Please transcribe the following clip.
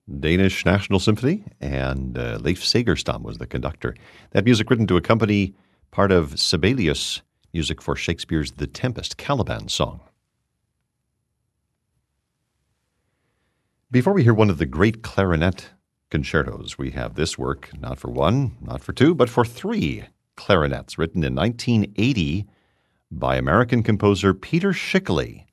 Danish National Symphony, and Leif Segerstam was the conductor. That music written to accompany part of Sibelius' music for Shakespeare's The Tempest, Caliban song. Before we hear one of the great clarinet concertos, we have this work, not for one, not for two, but for three clarinets, written in 1980 by American composer Peter Schickele.